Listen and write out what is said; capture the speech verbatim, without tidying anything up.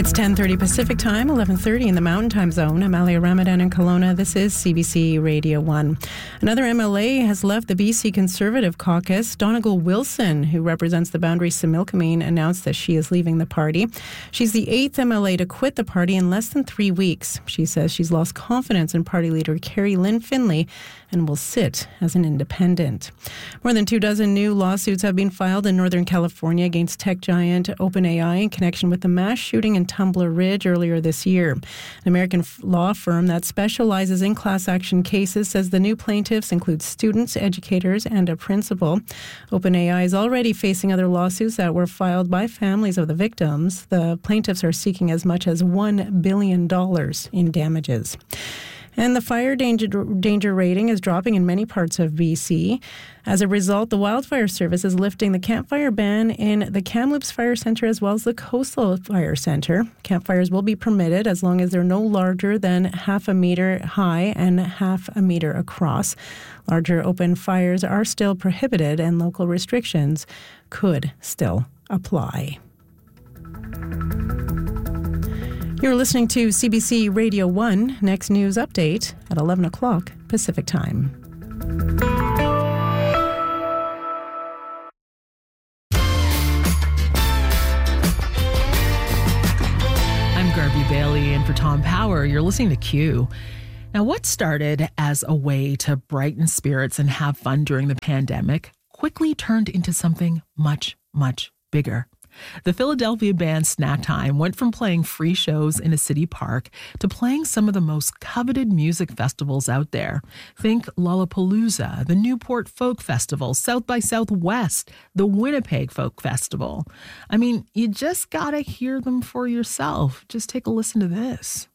It's ten thirty Pacific Time, eleven thirty in the Mountain Time Zone. I'm Alia Ramadan in Kelowna. This is C B C Radio one. Another M L A has left the B C Conservative Caucus. Donegal Wilson, who represents the Boundary Similkameen, announced that she is leaving the party. She's the eighth M L A to quit the party in less than three weeks. She says she's lost confidence in party leader Carrie Lynn Finlay and will sit as an independent. More than two dozen new lawsuits have been filed in Northern California against tech giant OpenAI in connection with the mass shooting in Tumbler Ridge earlier this year. An American law firm that specializes in class action cases says the new plaintiffs include students, educators, and a principal. OpenAI is already facing other lawsuits that were filed by families of the victims. The plaintiffs are seeking as much as one billion dollars in damages. And the fire danger, danger rating is dropping in many parts of B C. As a result, the Wildfire Service is lifting the campfire ban in the Kamloops Fire Centre as well as the Coastal Fire Centre. Campfires will be permitted as long as they're no larger than half a meter high and half a meter across. Larger open fires are still prohibited and local restrictions could still apply. You're listening to C B C Radio one. Next news update at eleven o'clock Pacific Time. I'm Garby Bailey, and for Tom Power, you're listening to Q. Now, what started as a way to brighten spirits and have fun during the pandemic quickly turned into something much, much bigger. The Philadelphia band Snack Time went from playing free shows in a city park to playing some of the most coveted music festivals out there. Think Lollapalooza, the Newport Folk Festival, South by Southwest, the Winnipeg Folk Festival. I mean, you just gotta hear them for yourself. Just take a listen to this.